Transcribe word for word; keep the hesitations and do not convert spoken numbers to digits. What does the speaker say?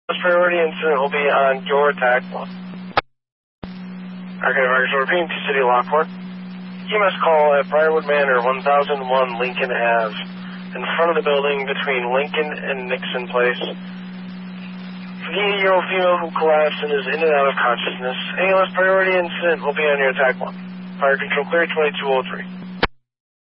This priority incident will be on your attack one. Okay, Marcus, repeating to City Lockport. You must call at Briarwood Manor, one thousand one Lincoln Ave, in front of the building between Lincoln and Nixon Place. For the eighty-year-old female who collapsed and is in and out of consciousness, A L S priority incident will be on your attack one. Fire control clear, twenty-two oh three.